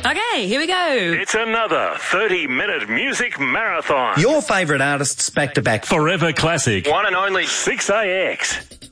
Okay, here we go. It's another 30-minute music marathon. Your favourite artists back to back. Forever classic. One and only 6AX.